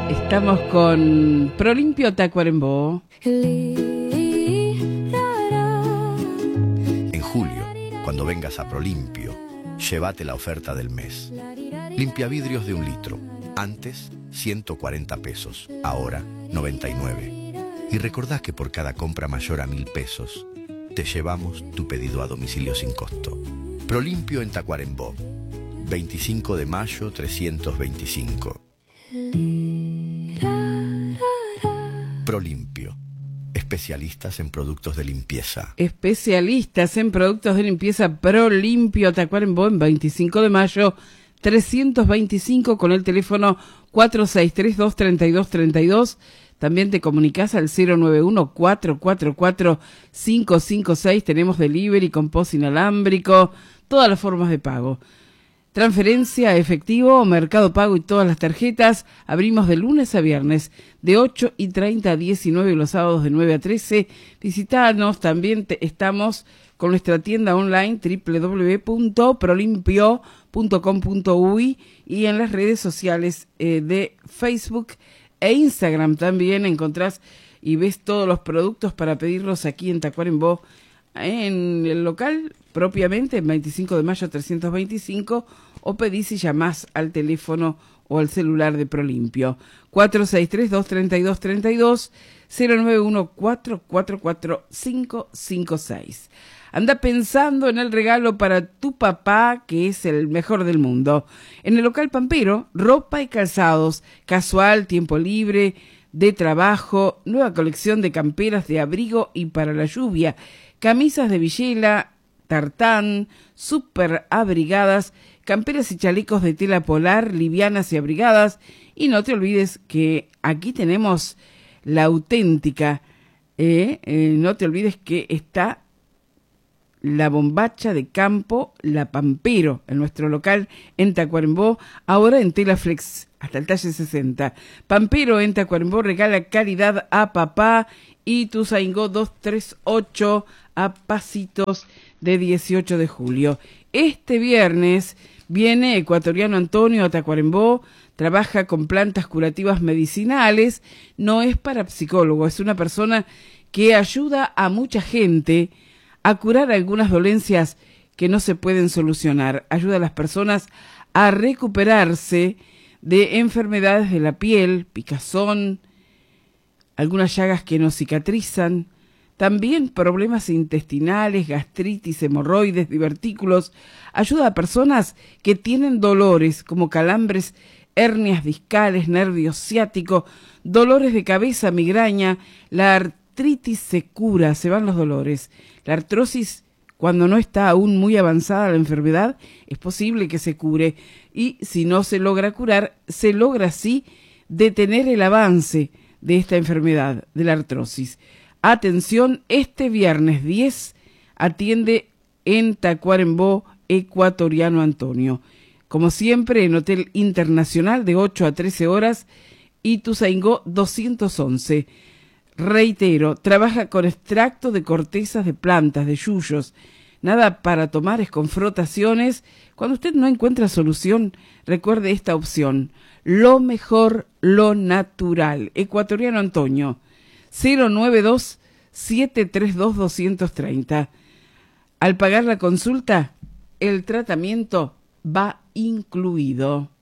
Estamos con Prolimpio Tacuarembó. En julio, cuando vengas a Prolimpio, llévate la oferta del mes. Limpia vidrios de 1 litro. Antes, 140 pesos. Ahora, 99. Y recordá que por cada compra mayor a 1.000 pesos, te llevamos tu pedido a domicilio sin costo. Prolimpio en Tacuarembó. 25 de mayo 325. Prolimpio. Especialistas en productos de limpieza. Especialistas en productos de limpieza Prolimpio Tacuarembó en 25 de mayo 325 con el teléfono 4632-3232. También te comunicas al 091-444-556. Tenemos delivery con post inalámbrico, todas las formas de pago. Transferencia, efectivo, Mercado Pago y todas las tarjetas. Abrimos de lunes a viernes de 8:30 a 19 y los sábados de 9 a 13. Visítanos, también estamos con nuestra tienda online www.prolimpio.com.uy y en las redes sociales de Facebook e Instagram también encontrás y ves todos los productos para pedirlos aquí en Tacuarembó, en el local propiamente, en 25 de mayo 325, o pedís y llamás al teléfono o al celular de Prolimpio 463-232-32, 091-444-556. Anda pensando en el regalo para tu papá, que es el mejor del mundo. En el local Pampero, ropa y calzados, casual, tiempo libre, de trabajo, nueva colección de camperas de abrigo y para la lluvia, camisas de villela, tartán, súper abrigadas, camperas y chalecos de tela polar, livianas y abrigadas. Y no te olvides que aquí tenemos la auténtica, no te olvides que está la bombacha de campo, la Pampero, en nuestro local en Tacuarembó, ahora en tela flex, hasta el talle 60. Pampero en Tacuarembó regala calidad a papá. Y Ituzaingó 238 a pasitos de 18 de julio. Este viernes viene Ecuatoriano Antonio a Tacuarembó, trabaja con plantas curativas medicinales, no es parapsicólogo, es una persona que ayuda a mucha gente a curar algunas dolencias que no se pueden solucionar. Ayuda a las personas a recuperarse de enfermedades de la piel, picazón, algunas llagas que no cicatrizan, también problemas intestinales, gastritis, hemorroides, divertículos. Ayuda a personas que tienen dolores como calambres, hernias discales, nervio ciático, dolores de cabeza, migraña. La artritis se cura, se van los dolores. La artrosis, cuando no está aún muy avanzada la enfermedad, es posible que se cure. Y si no se logra curar, se logra así detener el avance de esta enfermedad, de la artrosis. Atención, este viernes 10 atiende en Tacuarembó Ecuatoriano Antonio. Como siempre, en Hotel Internacional de 8 a 13 horas, Ituzaingó 211. Reitero, trabaja con extracto de cortezas de plantas, de yuyos. Nada para tomar es con frotaciones. Cuando usted no encuentra solución, recuerde esta opción. Lo mejor, lo natural. Ecuatoriano Antonio, 092-732-230. Al pagar la consulta, el tratamiento va incluido.